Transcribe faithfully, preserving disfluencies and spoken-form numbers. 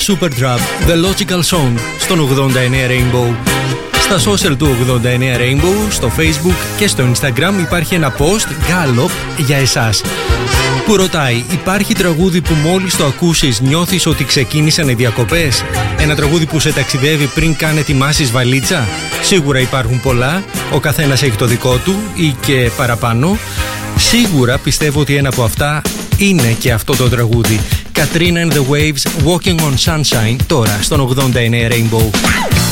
Superdrug, The Logical Song, στον ογδόντα εννέα Rainbow. Στα social του ογδόντα εννέα Rainbow, στο Facebook και στο Instagram υπάρχει ένα post Gallop για εσάς που ρωτάει: υπάρχει τραγούδι που μόλις το ακούσεις νιώθεις ότι ξεκίνησαν οι διακοπές? Ένα τραγούδι που σε ταξιδεύει πριν καν ετοιμάσεις βαλίτσα? Σίγουρα υπάρχουν πολλά, ο καθένας έχει το δικό του ή και παραπάνω. Σίγουρα πιστεύω ότι ένα από αυτά είναι και αυτό το τραγούδι. Katrina and the Waves, Walking on Sunshine, τώρα στον ογδόντα εννέα Rainbow.